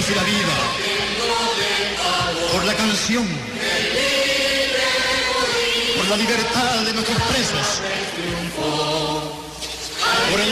y la vida, por la canción, por la libertad de nuestros presos.